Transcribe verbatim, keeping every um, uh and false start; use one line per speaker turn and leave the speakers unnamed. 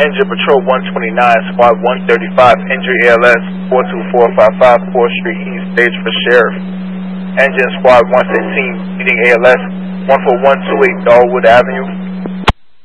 Engine Patrol one twenty-nine, Squad one thirty-five, injury A L S four two four five five, fourth Street East, stage for Sheriff. Engine Squad one fifteen, meeting A L S one four one two eight Dogwood Avenue.